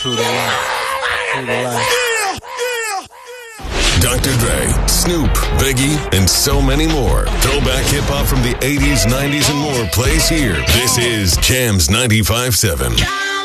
True to life. True to life. Dr. Dre, Snoop, Biggie, and so many more. Throwback hip-hop from the 80s, 90s, and more plays here. This is Jams 95.7.